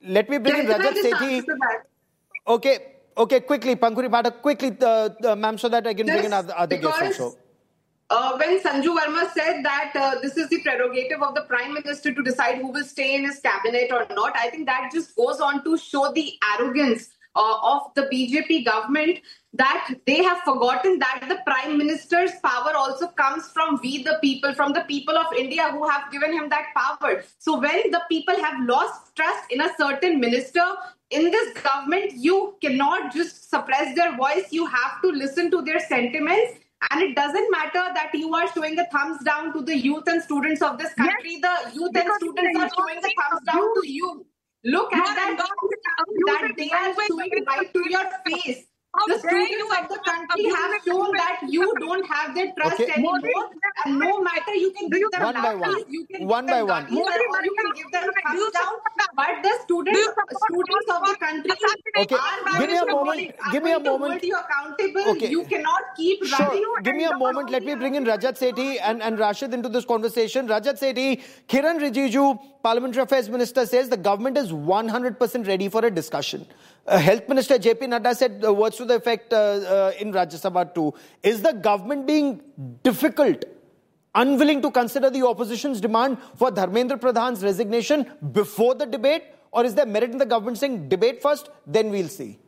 let me bring in Can I Rajat just Sethi. answer that? Okay, quickly, Pankuri Pathak, quickly, ma'am, so that I can bring in other guests also. When Sanju Verma said that this is the prerogative of the Prime Minister to decide who will stay in his cabinet or not, I think that just goes on to show the arrogance of the BJP government, that they have forgotten that the Prime Minister's power also comes from we the people, from the people of India who have given him that power. So when the people have lost trust in a certain minister, in this government, you cannot just suppress their voice. You have to listen to their sentiments. And it doesn't matter that you are showing a thumbs down to the youth and students of this country. Yes, the youth and students are showing a thumbs down to you. Look at that they are showing right to your face. The students of the country have shown that you don't have their trust anymore. And no matter, you can give them lapis, you can give them guddies, or you can give them thumbs down. But the students of the country are give me a moment. Give me a moment. Hold you accountable. You cannot keep running. Give me a moment. Let me bring in Rajat Sethi and Rashid into this conversation. Rajat Sethi, Kiran Rijiju, Parliamentary Affairs Minister, says the government is 100% ready for a discussion. Health Minister JP Nadda said words to the effect in Rajya Sabha too. Is the government being difficult, unwilling to consider the opposition's demand for Dharmendra Pradhan's resignation before the debate? Or is there merit in the government saying debate first, then we'll see?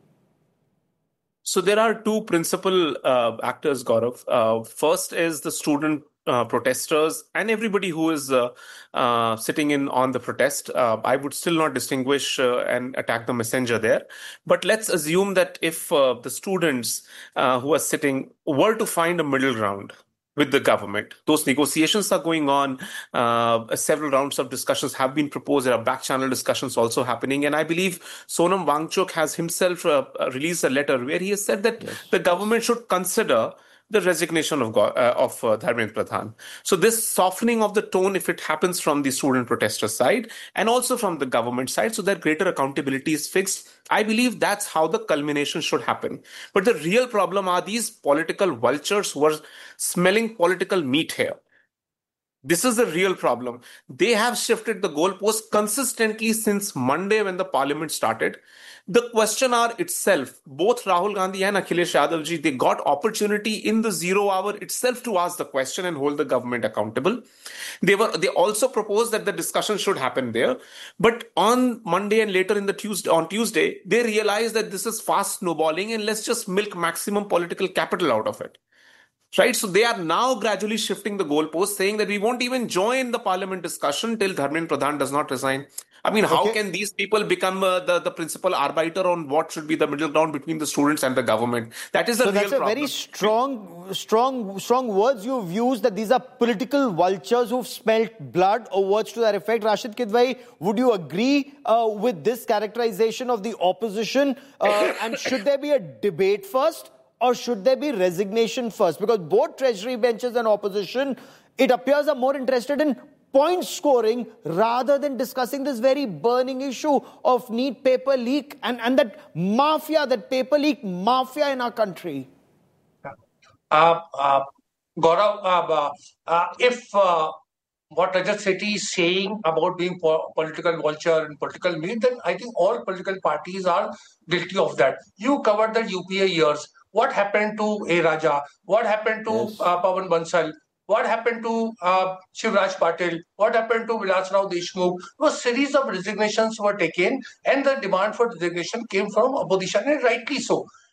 So there are two principal actors, Gaurav. First is the student protesters and everybody who is sitting in on the protest. I would still not distinguish and attack the messenger there. But let's assume that if the students who are sitting were to find a middle ground with the government, those negotiations are going on. Several rounds of discussions have been proposed. There are back channel discussions also happening. And I believe Sonam Wangchuk has himself released a letter where he has said that the government should consider the resignation of Dharmendra Pradhan. So this softening of the tone, if it happens from the student protester side and also from the government side, so that greater accountability is fixed, I believe that's how the culmination should happen. But the real problem are these political vultures who are smelling political meat here. This is the real problem. They have shifted the goalpost consistently since Monday when the parliament started. The question hour itself, both Rahul Gandhi and Akhilesh Yadav ji, they got opportunity in the 0 hour itself to ask the question and hold the government accountable. They also proposed that the discussion should happen there. But on Monday and later on Tuesday, they realized that this is fast snowballing and let's just milk maximum political capital out of it. Right, so they are now gradually shifting the goalpost, saying that we won't even join the parliament discussion till Dharmendra Pradhan does not resign. I mean, how can these people become the principal arbiter on what should be the middle ground between the students and the government? That is the real problem. Very strong words you've used, that these are political vultures who've smelt blood, or words to that effect. Rashid Kidwai, would you agree with this characterization of the opposition? And should there be a debate first? Or should there be resignation first? Because both treasury benches and opposition, it appears, are more interested in point scoring rather than discussing this very burning issue of NEET paper leak and that mafia, that paper leak mafia in our country. Gaurav, if what Rajat Sethi is saying about being political vulture and political meat, then I think all political parties are guilty of that. You covered the UPA years. What happened to A. Raja? What happened to Pawan Bansal? What happened to Shivraj Patil? What happened to Vilas Rao Deshmukh? A series of resignations were taken and the demand for resignation came from opposition, and rightly so.